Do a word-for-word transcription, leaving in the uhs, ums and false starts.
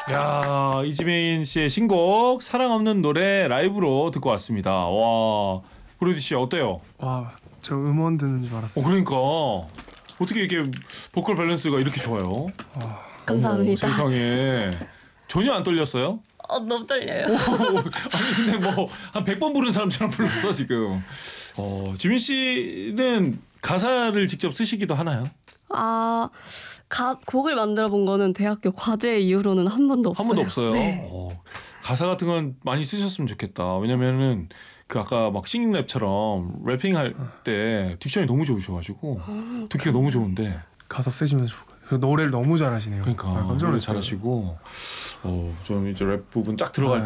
야, 이지민 씨의 신곡 사랑 없는 노래 라이브로 듣고 왔습니다. 와, 브로디 씨 어때요? 와, 저 음원 듣는 줄 알았어요. 어, 그러니까 어떻게 이렇게 보컬 밸런스가 이렇게 좋아요? 와, 감사합니다. 어머, 세상에 전혀 안 떨렸어요? 어, 너무 떨려요. 아니 근데 뭐 한 백 번 부른 사람처럼 불렀어 지금. 어, 지민 씨는 가사를 직접 쓰시기도 하나요? 아, 가, 곡을 만들어 본 거는 대학교 과제 이후로는 한 번도 없어요. 한 번도 없어요. 네. 어, 가사 같은 건 많이 쓰셨으면 좋겠다. 왜냐면은 그 아까 막 싱잉랩처럼 래핑 할 때 딕션이 너무 좋으셔가지고 듣기가 너무 좋은데. 가사 쓰시면 좋을 것 같아요. 그리고 노래를 너무 잘하시네요. 그러니까 아, 깜짝 노래 놀랐어요. 잘하시고 어, 좀 이제 랩 부분 쫙 들어갈 아,